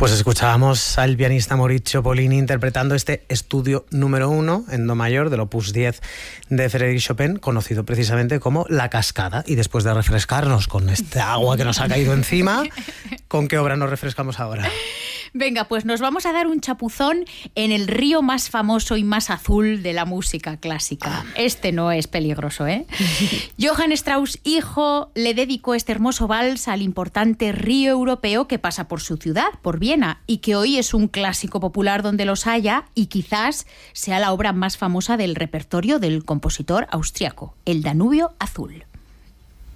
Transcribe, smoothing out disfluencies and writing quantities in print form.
Pues escuchábamos al pianista Maurizio Pollini interpretando este estudio número 1 en do mayor del Opus 10 de Frédéric Chopin, conocido precisamente como La Cascada. Y después de refrescarnos con esta agua que nos ha caído encima, ¿con qué obra nos refrescamos ahora? Venga, pues nos vamos a dar un chapuzón en el río más famoso y más azul de la música clásica. Este no es peligroso, ¿eh? Johann Strauss, hijo, le dedicó este hermoso vals al importante río europeo que pasa por su ciudad, por Viena, y que hoy es un clásico popular donde los haya y quizás sea la obra más famosa del repertorio del compositor austriaco, el Danubio Azul.